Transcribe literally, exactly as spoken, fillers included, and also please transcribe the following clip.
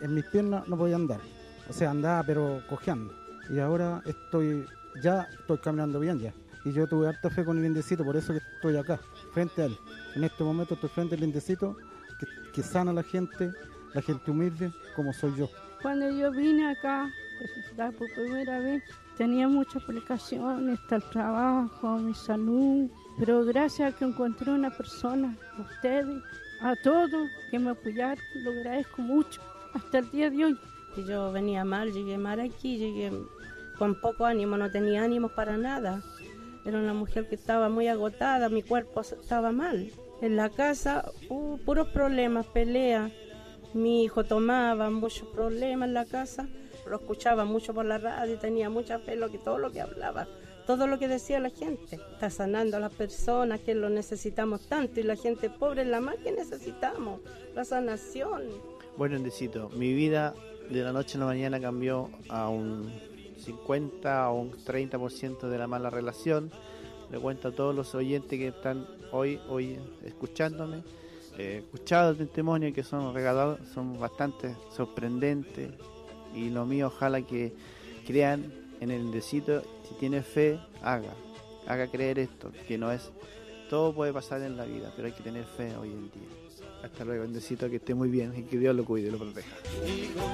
en mis piernas no podía andar, o sea, andaba pero cojeando. Y ahora estoy, ya estoy caminando bien ya. Y yo tuve harta fe con el Indecito, por eso que estoy acá, frente a él. En este momento estoy frente al Indecito, que, que sana a la gente, la gente humilde, como soy yo. Cuando yo vine acá, por primera vez, tenía muchas complicaciones, está el trabajo, mi salud, pero gracias a que encontré una persona, a ustedes, a todos que me apoyaron, lo agradezco mucho, hasta el día de hoy. Y yo venía mal, llegué mal aquí, llegué con poco ánimo, no tenía ánimos para nada. Era una mujer que estaba muy agotada, mi cuerpo estaba mal. En la casa hubo puros problemas, peleas. Mi hijo tomaba muchos problemas en la casa, lo escuchaba mucho por la radio, tenía mucha fe en lo que, todo lo que hablaba, todo lo que decía la gente. Está sanando a las personas que lo necesitamos tanto y la gente pobre es la más que necesitamos, la sanación. Bueno, Indecito, mi vida de la noche a la mañana cambió a un cincuenta o un treinta por ciento de la mala relación. Le cuento a todos los oyentes que están hoy, hoy escuchándome. He escuchado el testimonio que son regalados, son bastante sorprendentes, y lo mío, ojalá que crean en el Indecito. Si tiene fe, haga, haga creer esto, que no es, todo puede pasar en la vida, pero hay que tener fe hoy en día. Hasta luego, Indecito, que esté muy bien y que Dios lo cuide y lo proteja.